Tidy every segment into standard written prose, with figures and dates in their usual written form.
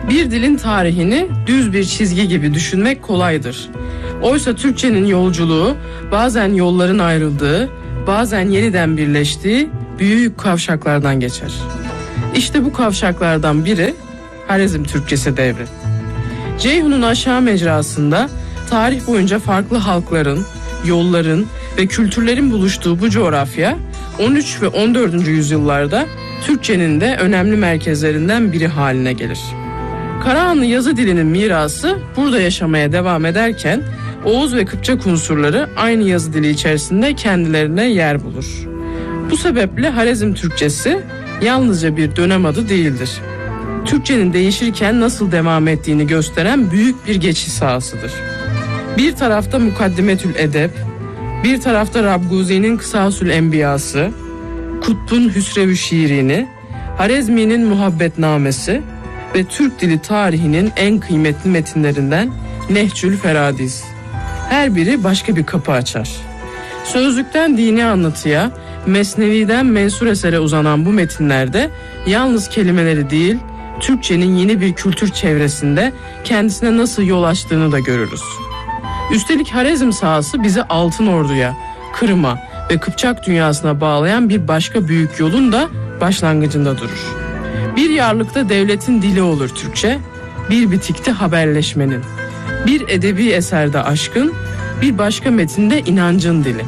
Bir dilin tarihini düz bir çizgi gibi düşünmek kolaydır. Oysa Türkçenin yolculuğu bazen yolların ayrıldığı, bazen yeniden birleştiği büyük kavşaklardan geçer. İşte bu kavşaklardan biri Harezm Türkçesi devri. Ceyhun'un aşağı mecrasında tarih boyunca farklı halkların, yolların ve kültürlerin buluştuğu bu coğrafya 13 ve 14. yüzyıllarda Türkçenin de önemli merkezlerinden biri haline gelir. Karahanlı yazı dilinin mirası burada yaşamaya devam ederken Oğuz ve Kıpçak unsurları aynı yazı dili içerisinde kendilerine yer bulur. Bu sebeple Harezm Türkçesi yalnızca bir dönem adı değildir. Türkçenin değişirken nasıl devam ettiğini gösteren büyük bir geçiş sahasıdır. Bir tarafta Mukaddimetül Edeb, bir tarafta Rabguzi'nin Kısasül Enbiyası, Kutb'un Hüsrev-ü Şiirini, Harezmi'nin Muhabbetnamesi ve Türk dili tarihinin en kıymetli metinlerinden Nehcül Feradiz. Her biri başka bir kapı açar. Sözlükten dini anlatıya, Mesnevi'den mensur esere uzanan bu metinlerde yalnız kelimeleri değil, Türkçenin yeni bir kültür çevresinde kendisine nasıl yol açtığını da görürüz. Üstelik Harezm sahası bizi Altın Ordu'ya, Kırım'a ve Kıpçak dünyasına bağlayan bir başka büyük yolun da başlangıcında durur. Bir yarlıkta devletin dili olur Türkçe, bir bitikte haberleşmenin, bir edebi eserde aşkın, bir başka metinde inancın dili.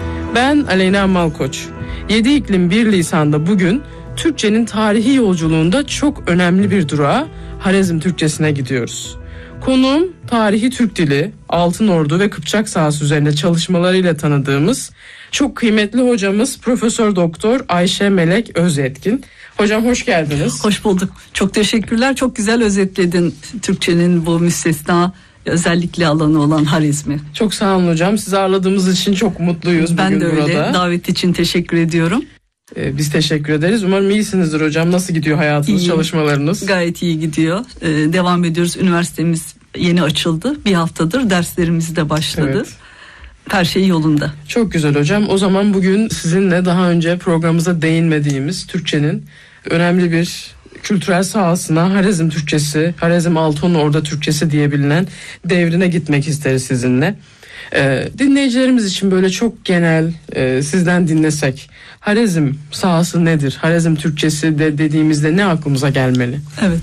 Ben Aleyna Malkoç. 7 iklim bir lisanda bugün Türkçenin tarihi yolculuğunda çok önemli bir durağa Harezm Türkçesine gidiyoruz. Konuğum tarihi Türk dili, Altın Ordu ve Kıpçak sahası üzerinde çalışmalarıyla tanıdığımız çok kıymetli hocamız Profesör Doktor Ayşe Melek Özyetkin. Hocam hoş geldiniz. Hoş bulduk. Çok teşekkürler. Çok güzel özetledin Türkçenin bu müstesna özellikle alanı olan Harezmi. Çok sağ olun hocam. Sizi ağırladığımız için çok mutluyuz ben bugün burada. Ben de öyle. Davet için teşekkür ediyorum. Biz teşekkür ederiz. Umarım iyisinizdir hocam. Nasıl gidiyor hayatınız, İyi, çalışmalarınız? Gayet iyi gidiyor. Devam ediyoruz. Üniversitemiz yeni açıldı. Bir haftadır derslerimiz de başladı. Evet. Her şey yolunda. Çok güzel hocam. O zaman bugün sizinle daha önce programımıza değinmediğimiz Türkçenin önemli bir kültürel sahasına Harezm Türkçesi, Harezm Altın Ordu Türkçesi diye bilinen devrine gitmek isteriz sizinle. Dinleyicilerimiz için böyle çok genel sizden dinlesek Harezm sahası nedir? Harezm Türkçesi de dediğimizde ne aklımıza gelmeli? Evet.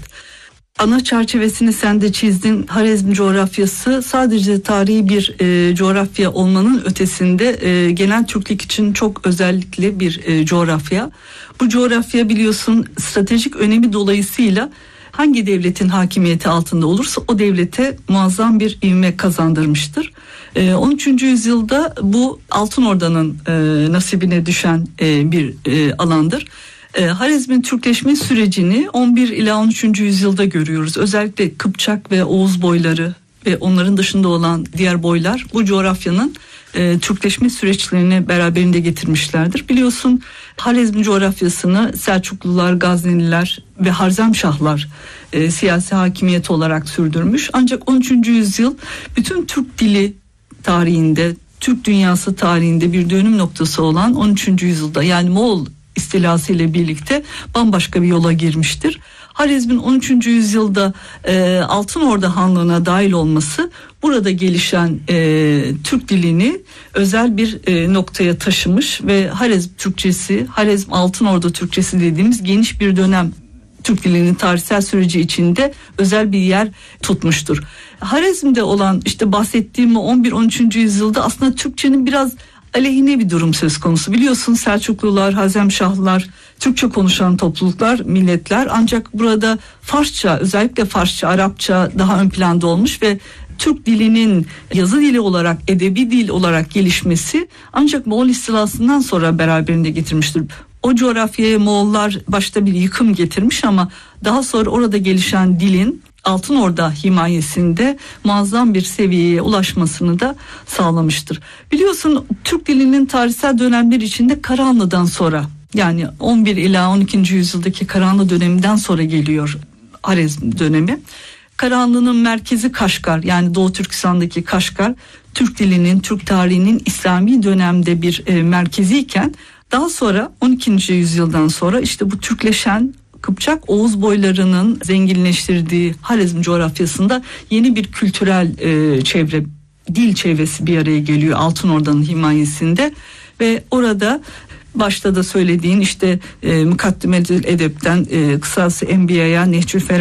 Ana çerçevesini sen de çizdin. Harezm coğrafyası sadece tarihi bir coğrafya olmanın ötesinde genel Türklük için çok özellikli bir coğrafya. Bu coğrafya biliyorsun stratejik önemi dolayısıyla hangi devletin hakimiyeti altında olursa o devlete muazzam bir ivme kazandırmıştır. 13. yüzyılda bu Altın Ordu'nun nasibine düşen bir alandır. Harezm'in Türkleşme sürecini 11 ila 13. yüzyılda görüyoruz. Özellikle Kıpçak ve Oğuz boyları ve onların dışında olan diğer boylar bu coğrafyanın Türkleşme süreçlerini beraberinde getirmişlerdir. Biliyorsun Harezm coğrafyasını Selçuklular, Gazneliler ve Harzemşahlar siyasi hakimiyet olarak sürdürmüş. Ancak 13. yüzyıl bütün Türk dili tarihinde, Türk dünyası tarihinde bir dönüm noktası olan 13. yüzyılda yani Moğol istilası ile birlikte bambaşka bir yola girmiştir. Harezm'in 13. yüzyılda Altın Ordu Hanlığı'na dahil olması burada gelişen Türk dilini özel bir noktaya taşımış ve Harezm Türkçesi, Harezm Altın Ordu Türkçesi dediğimiz geniş bir dönem Türk dilinin tarihsel süreci içinde özel bir yer tutmuştur. Harezm'de olan işte bahsettiğim 11-13. yüzyılda aslında Türkçenin biraz aleyhine bir durum söz konusu. Biliyorsun Selçuklular, Harzemşahlılar, Türkçe konuşan topluluklar, milletler ancak burada Farsça, özellikle Farsça, Arapça daha ön planda olmuş ve Türk dilinin yazı dili olarak, edebi dil olarak gelişmesi ancak Moğol istilasından sonra beraberinde getirmiştir. O coğrafyaya Moğollar başta bir yıkım getirmiş ama daha sonra orada gelişen dilin Altın Ordu himayesinde muazzam bir seviyeye ulaşmasını da sağlamıştır. Biliyorsun Türk dilinin tarihsel dönemler içinde Karahanlı'dan sonra yani 11 ila 12. yüzyıldaki Karahanlı döneminden sonra geliyor Harezm dönemi. Karahanlı'nın merkezi Kaşgar yani Doğu Türkistan'daki Kaşgar Türk dilinin, Türk tarihinin İslami dönemde bir merkeziyken daha sonra 12. yüzyıldan sonra işte bu Türkleşen Kıpçak Oğuz boylarının zenginleştirdiği Harezm coğrafyasında yeni bir kültürel çevre, dil çevresi bir araya geliyor Altınordu'nun himayesinde ve orada başta da söylediğin işte Mukaddimetül Edep'ten Kısas-ı Enbiya'ya, Nehcül